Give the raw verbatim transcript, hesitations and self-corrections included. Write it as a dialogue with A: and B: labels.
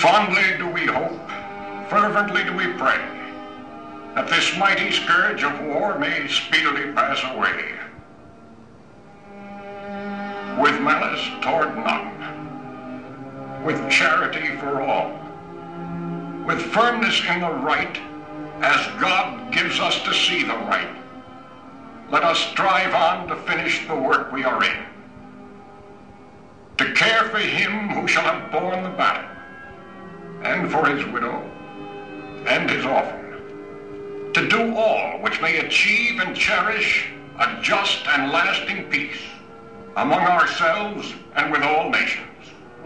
A: Fondly do we hope, fervently do we pray, that this mighty scourge of war may speedily pass away. With malice toward none, with charity for all, with firmness in the right, as God gives us to see the right, let us strive on to finish the work we are in, to care for him who shall have borne the battle, and for his widow, and his orphan, to do all which may achieve and cherish a just and lasting peace among ourselves and with all nations.